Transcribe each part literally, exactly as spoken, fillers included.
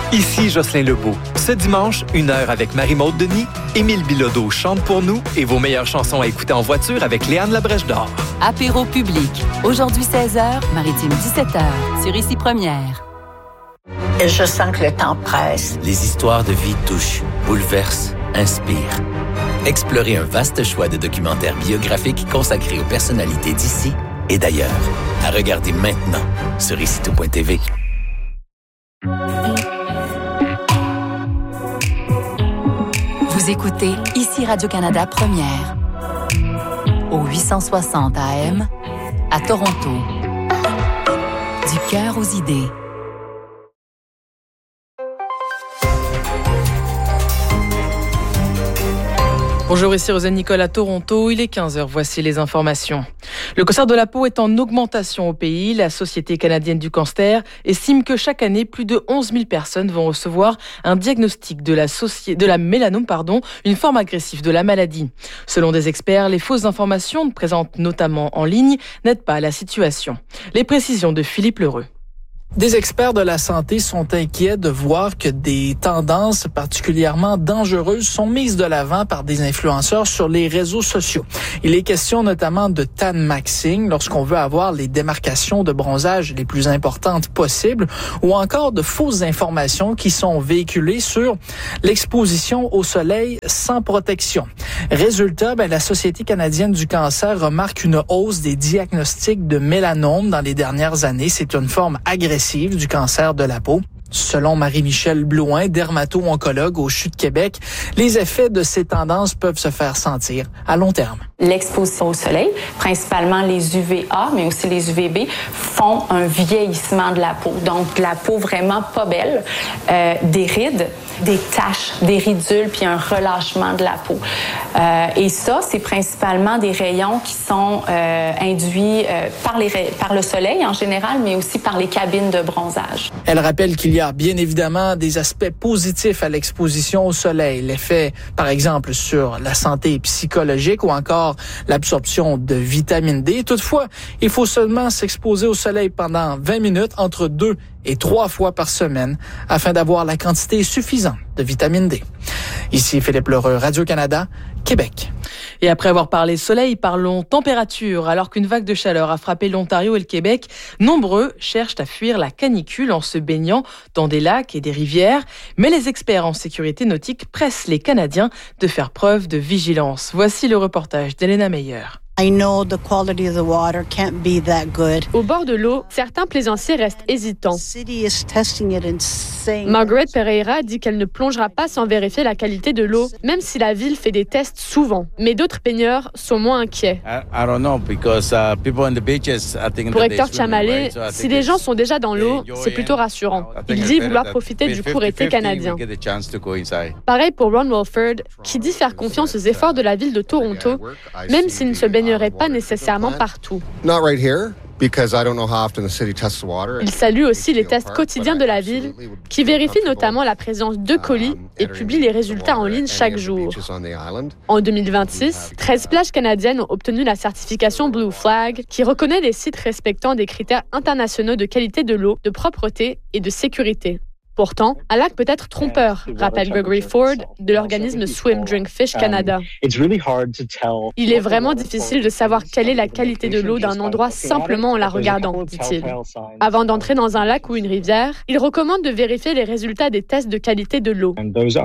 Ici Jocelyn Lebeau. Ce dimanche, une heure avec Marie-Maude Denis, Émile Bilodeau chante pour nous et vos meilleures chansons à écouter en voiture avec Léane Labrèche d'Or. Apéro public. Aujourd'hui seize heures, Maritime dix-sept heures. Sur Ici Première. Je sens que le temps presse. Les histoires de vie touchent, bouleversent, inspirent. Explorez un vaste choix de documentaires biographiques consacrés aux personnalités d'ici et d'ailleurs. À regarder maintenant sur ici tout point t v. Vous écoutez Ici Radio-Canada Première. Au huit cent soixante A M, à Toronto. Du cœur aux idées. Bonjour, ici Rosane Nicole à Toronto. Il est quinze heures. Voici les informations. Le cancer de la peau est en augmentation au pays. La Société canadienne du cancer estime que chaque année, plus de onze mille personnes vont recevoir un diagnostic de la, soci... de la mélanome, pardon, une forme agressive de la maladie. Selon des experts, les fausses informations présentes notamment en ligne n'aident pas à la situation. Les précisions de Philippe Lheureux. Des experts de la santé sont inquiets de voir que des tendances particulièrement dangereuses sont mises de l'avant par des influenceurs sur les réseaux sociaux. Il est question notamment de tan maxing lorsqu'on veut avoir les démarcations de bronzage les plus importantes possibles ou encore de fausses informations qui sont véhiculées sur l'exposition au soleil sans protection. Résultat, ben, la Société canadienne du cancer remarque une hausse des diagnostics de mélanome dans les dernières années. C'est une forme agressive du cancer de la peau. Selon Marie-Michelle Blouin, dermato-oncologue au C H U de Québec, les effets de ces tendances peuvent se faire sentir à long terme. L'exposition au soleil, principalement les U V A, mais aussi les U V B, font un vieillissement de la peau. Donc, de la peau vraiment pas belle, euh, des rides, des taches, des ridules, puis un relâchement de la peau. Euh, et ça, c'est principalement des rayons qui sont euh, induits euh, par, les, par le soleil en général, mais aussi par les cabines de bronzage. Elle rappelle qu'il y a bien évidemment des aspects positifs à l'exposition au soleil. L'effet, par exemple, sur la santé psychologique ou encore l'absorption de vitamine D. Toutefois, il faut seulement s'exposer au soleil pendant vingt minutes entre deux et trois fois par semaine afin d'avoir la quantité suffisante de vitamine D. Ici Philippe Lheureux, Radio-Canada, Québec. Et après avoir parlé soleil, parlons température. Alors qu'une vague de chaleur a frappé l'Ontario et le Québec, nombreux cherchent à fuir la canicule en se baignant dans des lacs et des rivières. Mais les experts en sécurité nautique pressent les Canadiens de faire preuve de vigilance. Voici le reportage d'Elena Meyer. I know the quality of the water can't be that good. Au bord de l'eau, certains plaisanciers restent hésitants. The city is testing it and saying Margaret Pereira dit qu'elle ne plongera pas sans vérifier la qualité de l'eau, même si la ville fait des tests souvent. Mais d'autres baigneurs sont moins inquiets. Pour Hector Chamalé, si les gens sont déjà dans l'eau, c'est plutôt rassurant. Il dit vouloir profiter du court été canadien. Pareil pour Ron Wolford, qui dit faire confiance aux efforts de la ville de Toronto, même s'il ne se baigne pas nécessairement partout. Il salue aussi les tests quotidiens de la ville, qui vérifient notamment la présence de colis et publient les résultats en ligne chaque jour. En deux mille vingt-six, treize plages canadiennes ont obtenu la certification Blue Flag, qui reconnaît les sites respectant des critères internationaux de qualité de l'eau, de propreté et de sécurité. Pourtant, un lac peut être trompeur, rappelle Gregory Ford de l'organisme Swim Drink Fish Canada. Il est vraiment difficile de savoir quelle est la qualité de l'eau d'un endroit simplement en la regardant, dit-il. Avant d'entrer dans un lac ou une rivière, il recommande de vérifier les résultats des tests de qualité de l'eau,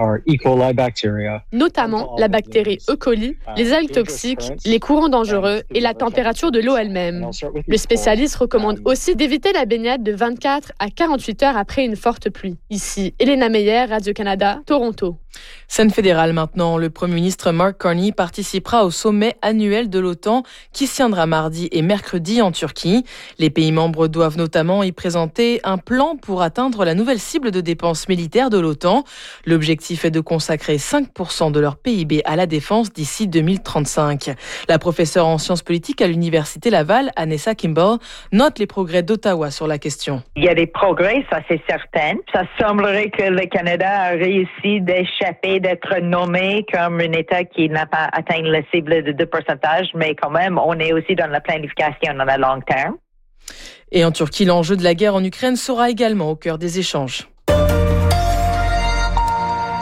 notamment la bactérie E. coli, les algues toxiques, les courants dangereux et la température de l'eau elle-même. Le spécialiste recommande aussi d'éviter la baignade de vingt-quatre à quarante-huit heures après une forte pluie. Ici, Elena Meyer, Radio-Canada, Toronto. Scène fédérale maintenant. Le Premier ministre Mark Carney participera au sommet annuel de l'OTAN qui se tiendra mardi et mercredi en Turquie. Les pays membres doivent notamment y présenter un plan pour atteindre la nouvelle cible de dépenses militaires de l'OTAN. L'objectif est de consacrer cinq pour cent de leur P I B à la défense d'ici deux mille trente-cinq. La professeure en sciences politiques à l'Université Laval, Anessa Kimball, note les progrès d'Ottawa sur la question. Il y a des progrès, ça c'est certain. Ça semblerait que le Canada a réussi d'échapper d'être nommé comme un État qui n'a pas atteint la cible de deux pour cent, mais quand même, on est aussi dans la planification dans le long terme. Et en Turquie, l'enjeu de la guerre en Ukraine sera également au cœur des échanges.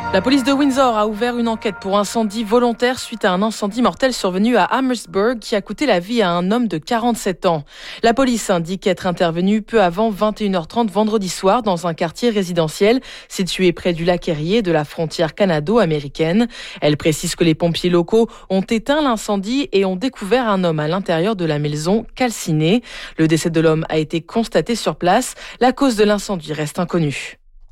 La police de Windsor a ouvert une enquête pour incendie volontaire suite à un incendie mortel survenu à Amherstburg qui a coûté la vie à un homme de quarante-sept ans. La police indique être intervenue peu avant vingt et une heures trente vendredi soir dans un quartier résidentiel situé près du lac Erie de la frontière canado-américaine. Elle précise que les pompiers locaux ont éteint l'incendie et ont découvert un homme à l'intérieur de la maison calciné. Le décès de l'homme a été constaté sur place. La cause de l'incendie reste inconnue.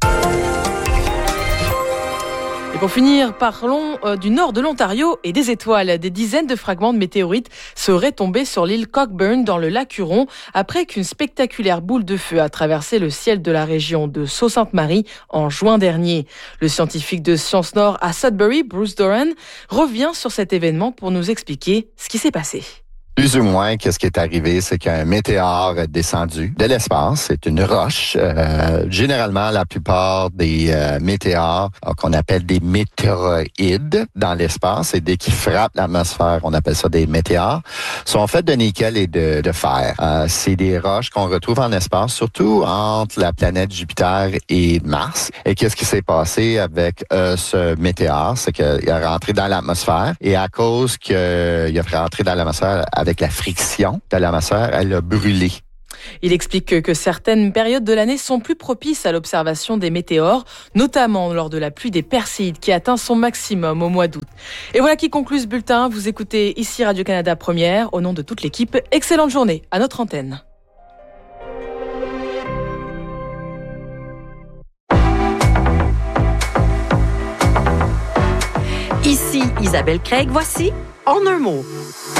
Et pour finir, parlons euh, du nord de l'Ontario et des étoiles. Des dizaines de fragments de météorites seraient tombés sur l'île Cockburn dans le lac Huron après qu'une spectaculaire boule de feu a traversé le ciel de la région de Sault-Sainte-Marie en juin dernier. Le scientifique de Sciences Nord à Sudbury, Bruce Doran, revient sur cet événement pour nous expliquer ce qui s'est passé. Plus ou moins, qu'est-ce qui est arrivé, c'est qu'un météore est descendu de l'espace. C'est une roche. Euh, généralement, la plupart des euh, météores euh, qu'on appelle des météoroïdes dans l'espace, et dès qu'ils frappent l'atmosphère, on appelle ça des météores, sont faits de nickel et de, de fer. Euh, c'est des roches qu'on retrouve en espace, surtout entre la planète Jupiter et Mars. Et qu'est-ce qui s'est passé avec euh, ce météore? C'est qu'il est rentré dans l'atmosphère, et à cause qu'il est rentré dans l'atmosphère avec la friction de l'atmosphère, elle a brûlé. Il explique que, que certaines périodes de l'année sont plus propices à l'observation des météores, notamment lors de la pluie des Perséides qui atteint son maximum au mois d'août. Et voilà qui conclut ce bulletin. Vous écoutez ici Radio-Canada Première. Au nom de toute l'équipe, excellente journée à notre antenne. Ici Isabelle Craig, voici En un mot.